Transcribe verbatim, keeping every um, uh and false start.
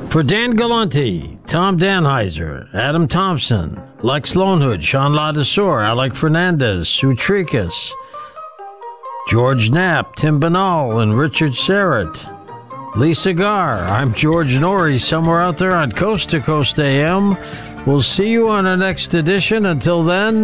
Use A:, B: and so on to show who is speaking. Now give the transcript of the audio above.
A: For Dan Galante, Tom Danheiser, Adam Thompson, Lex Lonehood, Sean Ladesseur, Alec Fernandez, Sue Tricus, George Knapp, Tim Banal, and Richard Serrett, Lisa Gar, I'm George Norrie, somewhere out there on Coast to Coast A M. We'll see you on our next edition. Until then,